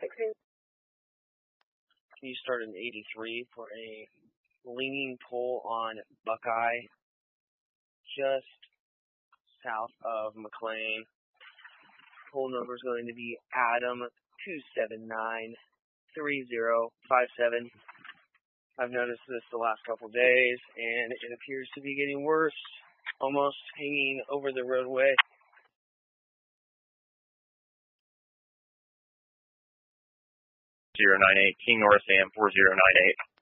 Can you start an 83 for a leaning pull on Buckeye, just south of McLean? Pull number is going to be Adam 2793057. I've noticed this the last couple days, and it appears to be getting worse, almost hanging over the roadway. 098, King North Sam 4098.